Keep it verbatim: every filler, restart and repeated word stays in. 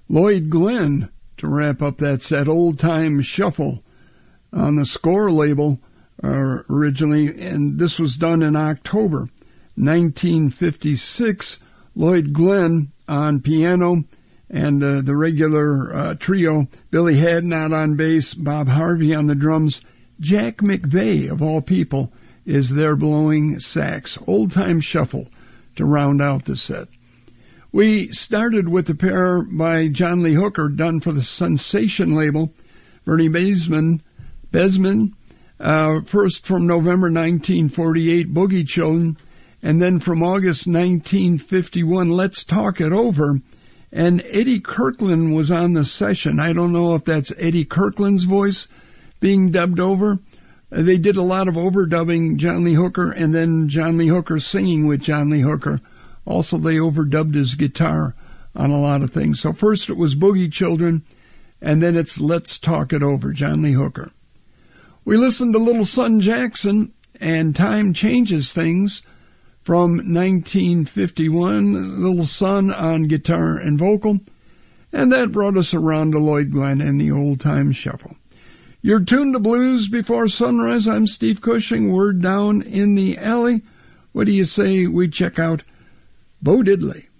Lloyd Glenn to wrap up that set, Old Time Shuffle on the Score label uh, originally, and this was done in October nineteen fifty-six. Lloyd Glenn on piano and uh, the regular uh, trio, Billy Hadnot on bass, Bob Harvey on the drums. Jack McVeigh, of all people, is there blowing sax. Old Time Shuffle to round out the set. We started with the pair by John Lee Hooker, done for the Sensation label. Bernie Besman, Besman, uh, first from November nineteen forty-eight, Boogie Children, and then from August nineteen fifty-one, Let's Talk It Over. And Eddie Kirkland was on the session. I don't know if that's Eddie Kirkland's voice being dubbed over. They did a lot of overdubbing, John Lee Hooker, and then John Lee Hooker singing with John Lee Hooker. Also, they overdubbed his guitar on a lot of things. So first it was Boogie Children, and then it's Let's Talk It Over, John Lee Hooker. We listened to Little Son Jackson and Time Changes Things from nineteen fifty-one, Little Son on guitar and vocal, and that brought us around to Lloyd Glenn and the Old Time Shuffle. You're tuned to Blues Before Sunrise. I'm Steve Cushing. We're down in the alley. What do you say we check out Bo Diddley?